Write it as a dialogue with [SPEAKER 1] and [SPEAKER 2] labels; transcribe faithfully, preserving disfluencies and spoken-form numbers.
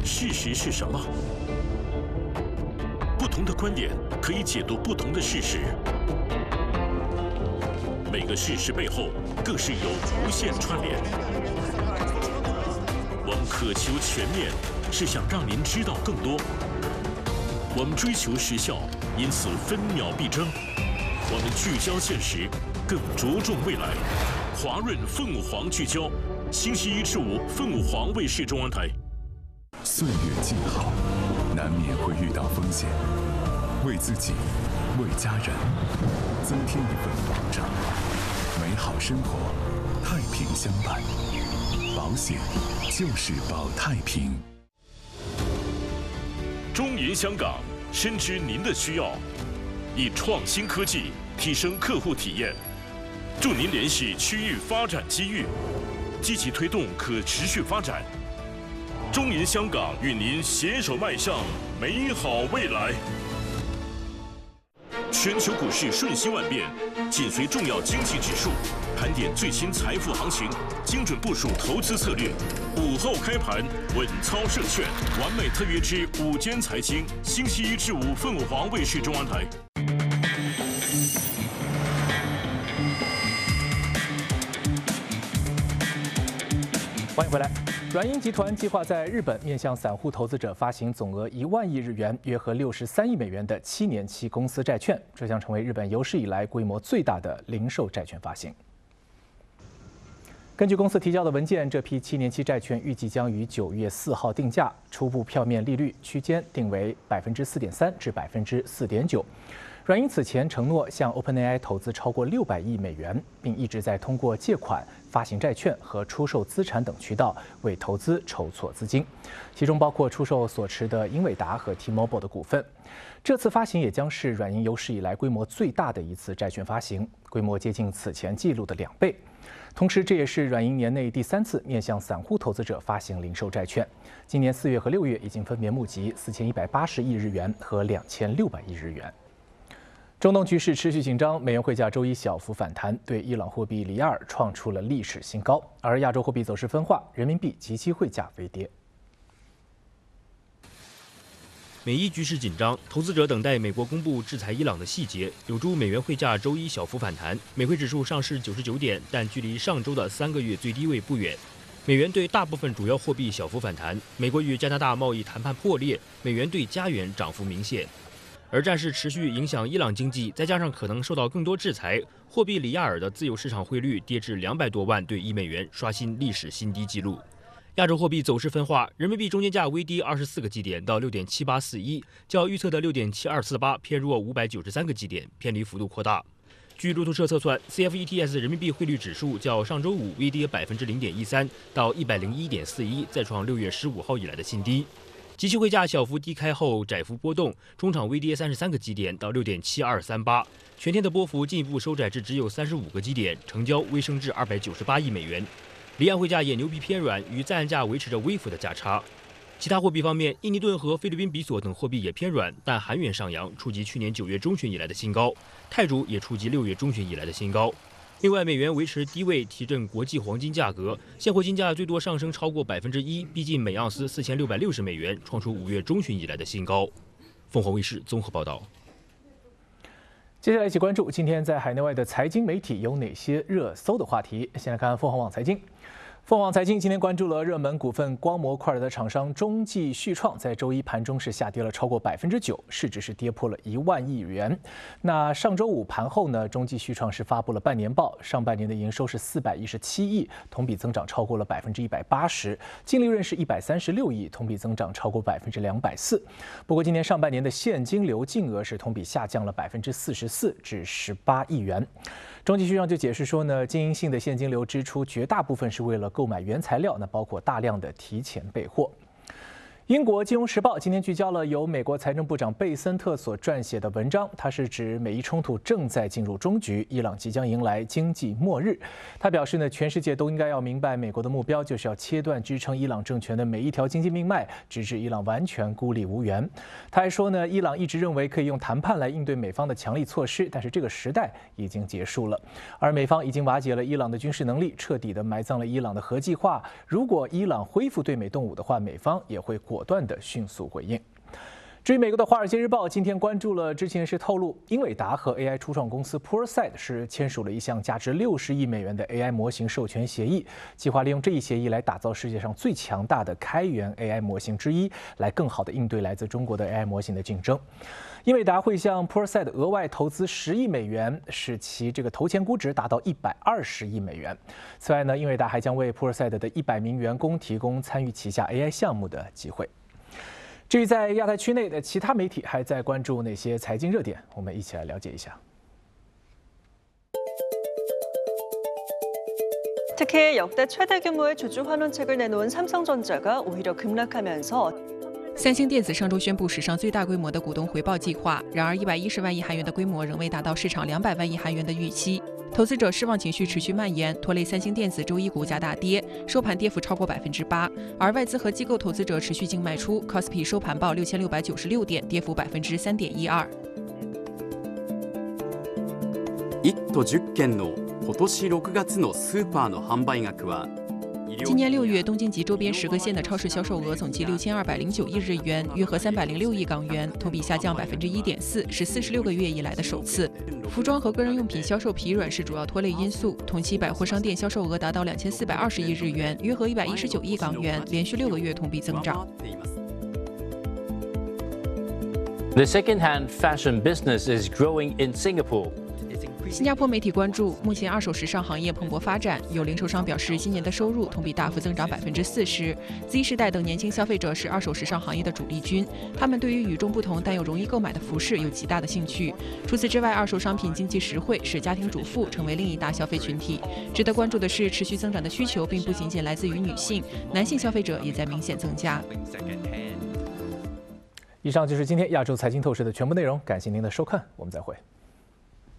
[SPEAKER 1] 事实是什么？不同的观点可以解读不同的事实。每个事实背后更是有无限串联。我们渴求全面，是想让您知道更多。我们追求时效，因此分秒必争。我们聚焦现实，更着重未来。华润凤凰聚焦，星期一至五凤凰卫视中央台。
[SPEAKER 2] 岁月静好，难免会遇到风险，为自己，为家人，增添一份保障。美好生活，太平相伴。保险就是保太平。
[SPEAKER 1] 中银香港深知您的需要，以创新科技提升客户体验，助您联系区域发展机遇，积极推动可持续发展。中银香港与您携手迈向美好未来。全球股市瞬息万变，紧随重要经济指数，盘点最新财富行情，精准部署投资策略。午后开盘，稳操胜券，完美特约之午间财经，星期一至五凤凰卫视中央台。
[SPEAKER 3] 欢迎回来。软银集团计划在日本面向散户投资者发行总额一万亿日元，约合六十三亿美元的七年期公司债券，这将成为日本有史以来规模最大的零售债券发行。根据公司提交的文件，这批七年期债券预计将于九月四号定价，初步票面利率区间定为百分之四点三至百分之四点九。软银此前承诺向 OpenAI 投资超过六百亿美元，并一直在通过借款、发行债券和出售资产等渠道为投资筹措资金，其中包括出售所持的英伟达和 T-Mobile 的股份。这次发行也将是软银有史以来规模最大的一次债券发行，规模接近此前记录的两倍。同时，这也是软银年内第三次面向散户投资者发行零售债券。今年四月和六月已经分别募集四千一百八十亿日元和两千六百亿日元。中东局势持续紧张，美元汇价周一小幅反弹，对伊朗货币里亚尔创出了历史新高。而亚洲货币走势分化，人民币即期汇价微跌。
[SPEAKER 4] 美伊局势紧张，投资者等待美国公布制裁伊朗的细节，有助美元汇价周一小幅反弹。美汇指数上市九十九点，但距离上周的三个月最低位不远。美元对大部分主要货币小幅反弹。美国与加拿大贸易谈判破裂，美元对加元涨幅明显。而战事持续影响伊朗经济，再加上可能受到更多制裁，货币里亚尔的自由市场汇率跌至两百多万兑一美元，刷新历史新低纪录。亚洲货币走势分化，人民币中间价微低二十四个基点到六点七八四一，较预测的六点七二四八偏弱五百九十三个基点，偏离幅度扩大。据路透社测算 ，C F E T S 人民币汇率指数较上周五微跌百分之零点一三到一百零一点四一，再创六月十五号以来的新低。即期汇价小幅低开后窄幅波动，中场微跌三十三个基点到六点七二三八，全天的波幅进一步收窄至只有三十五个基点，成交微升至二百九十八亿美元。离岸汇价也牛皮偏软，与在岸价维持着微幅的价差。其他货币方面，印尼盾和菲律宾比索等货币也偏软，但韩元上扬，触及去年九月中旬以来的新高；泰铢也触及六月中旬以来的新高。另外，美元维持低位，提振国际黄金价格，现货金价最多上升超过百分之一，逼近每盎司四千六百六十美元，创出五月中旬以来的新高。凤凰卫视综合报道。
[SPEAKER 3] 接下来一起关注今天在海内外的财经媒体有哪些热搜的话题。先来看凤凰网财经。凤凰财经今天关注了热门股份光模块的厂商中继续创，在周一盘中是下跌了超过百分之九，市值是跌破了一万亿元。那上周五盘后呢，中继续创是发布了半年报，上半年的营收是四百一十七亿，同比增长超过了百分之一百八十，净利润是一百三十六亿，同比增长超过百分之两百四。不过今年上半年的现金流净额是同比下降了百分之四十四至十八亿元。中继续创就解释说呢，经营性的现金流支出绝大部分是为了购买原材料，那包括大量的提前备货。英国金融时报今天聚焦了由美国财政部长贝森特所撰写的文章，它是指美伊冲突正在进入终局，伊朗即将迎来经济末日。他表示呢，全世界都应该要明白，美国的目标就是要切断支撑伊朗政权的每一条经济命脉，直至伊朗完全孤立无援。他还说呢，伊朗一直认为可以用谈判来应对美方的强力措施，但是这个时代已经结束了。而美方已经瓦解了伊朗的军事能力，彻底的埋葬了伊朗的核计划。如果伊朗恢复对美动武的话，美方也会果果断的迅速回应。至于美国的《华尔街日报》今天关注了知情人士透露，英伟达和 A I 初创公司 Pursight 是签署了一项价值六十亿美元的 A I 模型授权协议，计划利用这一协议来打造世界上最强大的开源 A I 模型之一，来更好地应对来自中国的 A I 模型的竞争。英伟达会向 Pursight 额外投资十亿美元，使其这个投前估值达到一百二十亿美元。此外呢，英伟达还将为 Pursight 的一百名员工提供参与旗下 A I 项目的机会。至于在亚太区内的其他媒体还在关注哪些财经热点，我们一起来了解一下。
[SPEAKER 5] 특히 역대 최대 규모의 주주 환원책을 내놓은 삼성전자가 오히려 급락하면서
[SPEAKER 6] 三星电子上周宣布史上最大规模的股东回报计划，然而一百一十万亿韩元的规模仍未达到市场两百万亿韩元的预期，投资者失望情绪持续蔓延，拖累三星电子周一股价大跌，收盘跌幅超过百分之八。而外资和机构投资者持续净卖出 ，Kospi 收盘报六千六百九十六点，跌幅百分之三点一二。
[SPEAKER 7] 一都十件の今年六月のスーパーの販売額は。
[SPEAKER 6] 今年六月，东京及周边十个县的超市销售额总计六千二百零九亿日元，约合三百零六亿港元，同比下降百分之一点四，是四十六个月以来的首次。服装和个人用品销售疲软是主要拖累因素，同期百货商店销售额达到两千四百二十亿日元，约合一百一十九亿港元，连续六个月同比增长。
[SPEAKER 8] The second-hand fashion business is growing in Singapore.
[SPEAKER 6] 新加坡媒体关注，目前二手时尚行业蓬勃发展，有零售商表示，今年的收入同比大幅增长百分之四十。Z 世代等年轻消费者是二手时尚行业的主力军，他们对于与众不同但又容易购买的服饰有极大的兴趣。除此之外，二手商品经济实惠，使家庭主妇成为另一大消费群体。值得关注的是，持续增长的需求并不仅仅来自于女性，男性消费者也在明显增加。
[SPEAKER 3] 以上就是今天亚洲财经透视的全部内容，感谢您的收看，我们再会。